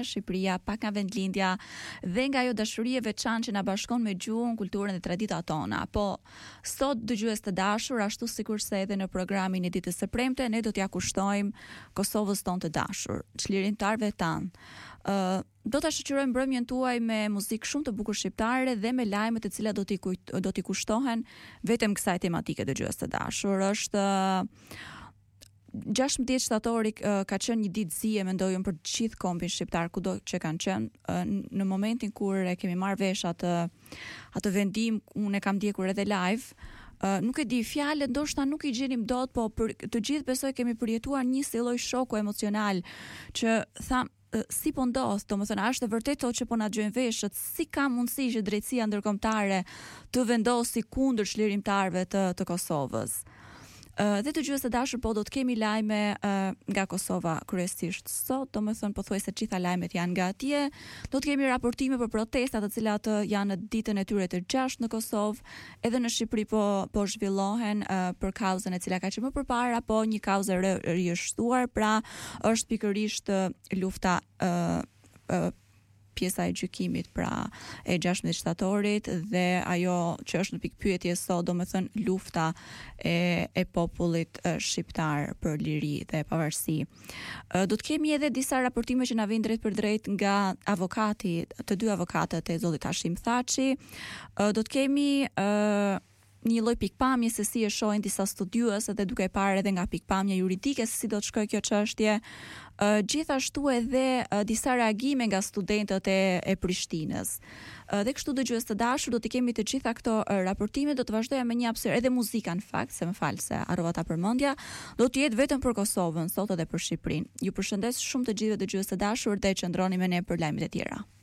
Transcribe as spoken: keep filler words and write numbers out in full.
Shqipëria, pak nga vendlindja dhe nga ajo dashuri e veçantë që na bashkon me gjuhën, kulturën dhe traditat tona. Po sot dëgjues të dashur, ashtu sikurse edhe në programin e ditës së premte, ne do t'ja kushtojmë Kosovës tonë të dashur, çlirimtarëve tan. Ë uh, do ta shoqërojmë mbrëmjen tuaj me muzikë shumë të bukur shqiptare dhe me lajme të cilat do t'i do t'i kushtohen vetëm kësaj tematike dëgjues të dashur. Është uh, gjashtëmbëdhjetë shtatori uh, ka qenë një ditë zi e mendoj unë për të gjithë kombin shqiptar kudo që kanë qenë uh, në momentin kur e kemi marrë vesh atë atë vendim, unë e kam ndjekur edhe live. Uh, nuk e di, fjalët ndoshta nuk i gjenim dot, po për të gjithë besoj kemi përjetuar një si lloj shoku emocional që tham si po ndodh, domethënë a është e vërtetë që po na gjojnë veshët, si ka mundësi që drejtësia ndërkombëtare të vendosi kundër çlirimtarëve të të Kosovës. Uh, dhe të dëgjues të dashur, po do të kemi lajme uh, nga Kosova kryesisht sot, domethënë pothuajse të gjitha lajmet janë nga atje. Do të kemi raportime për protestat të cilat uh, janë në ditën e tyre të gjashtë në Kosovë, edhe në Shqipëri po po zhvillohen uh, për kauzën e cila ka qenë më përpara, po një kauzë e rishtuar, pra është pikërisht uh, lufta uh, uh, pjesa e gjykimit, pra e gjashtëmbëdhjetë shtatorit, dhe ajo që është në pikë pyetje sot, domethënë lufta e e popullit shqiptar për liri dhe pavarësi. Do të kemi edhe disa raportime që na vijnë drejt për drejt nga avokati, të dy avokatët e zotrit Hashim Thaçi. Do të kemi uh, një lloj pikpamje se si e shohin disa studiues, edhe duke parë edhe nga pikpamja juridike se si do të shkojë kjo çështje. Uh, gjithashtu edhe uh, disa reagime nga studentët e, e Prishtinës. Uh, dhe kështu dëgjues të dashur, do të kemi të gjitha këto uh, raportime, do të vazhdoja me një hapësirë edhe muzika në fakt, se më fal se harrova ta përmendja, do të jetë vetëm për Kosovën, sot edhe për Shqipërinë. Ju përshëndes shumë të gjithëve dëgjues të dashur dhe qëndroni me ne për lajmet e tjera.